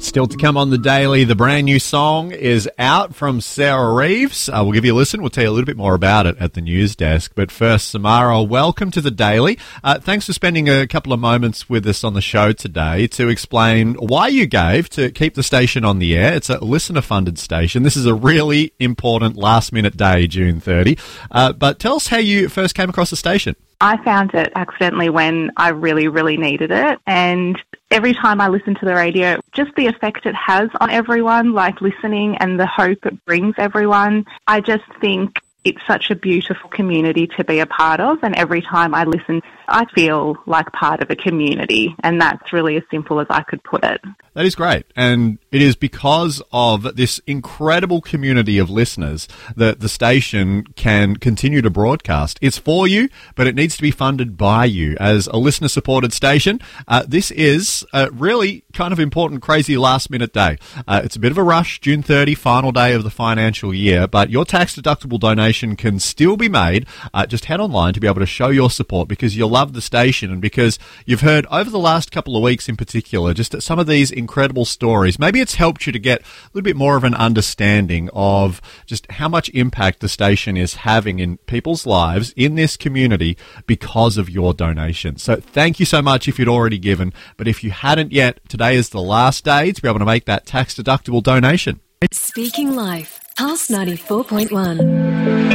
Still to come on The Daily, the brand new song is out from Sarah Reeves. We'll give you a listen. We'll tell you a little bit more about it at the news desk. But first, Samara, welcome to The Daily. Thanks for spending a couple of moments with us on the show today to explain why you gave to keep the station on the air. It's a listener-funded station. This is a really important last-minute day, June 30. But tell us how you first came across the station. I found it accidentally when I really, really needed it. And every time I listen to the radio, just the effect it has on everyone, like listening and the hope it brings everyone. I just think it's such a beautiful community to be a part of. And every time I listen, I feel like part of a community. And that's really as simple as I could put it. That is great. And it is because of this incredible community of listeners that the station can continue to broadcast. It's for you, but it needs to be funded by you. As a listener-supported station, this is a really kind of important, crazy last-minute day. It's a bit of a rush, June 30, final day of the financial year, but your tax-deductible donation can still be made. Just head online to be able to show your support because you love the station and because you've heard over the last couple of weeks in particular just some of these incredible stories. Maybe it's helped you to get a little bit more of an understanding of just how much impact the station is having in people's lives in this community because of your donation. So thank you so much if you'd already given, but if you hadn't yet, today is the last day to be able to make that tax-deductible donation. Speaking Life, Pulse 94.1.